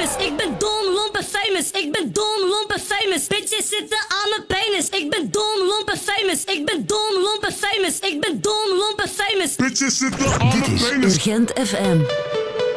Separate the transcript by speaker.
Speaker 1: famous. Ik ben dom, lomp en famous. Ik ben dom, lomp en famous. Bitches zitten aan mijn penis. Ik ben dom, lomp en famous. Ik ben dom, lomp en famous. Ik ben dom, lomp en famous.
Speaker 2: Bitches zitten aan mijn penis.
Speaker 3: Urgent FM.